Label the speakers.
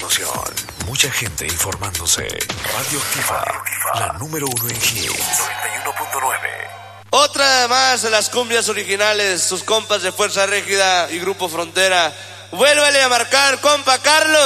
Speaker 1: información. Mucha gente informándose. Radioactiva, la número 1 en hits. 91.9.
Speaker 2: Otra más de las cumbias originales, sus compas de Fuerza Régida y Grupo Frontera. Vuélvale a marcar, compa Carlos.